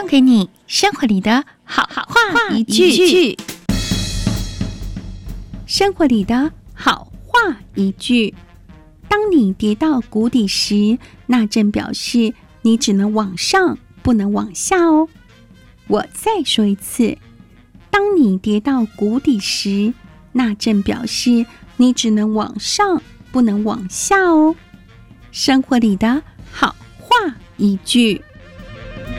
送给你生活里的好话一句。生活里的好话一句：当你跌到谷底时，那正表示你只能往上，不能往下哦。我再说一次，当你跌到谷底时，那正表示你只能往上，不能往下哦。生活里的好话一句。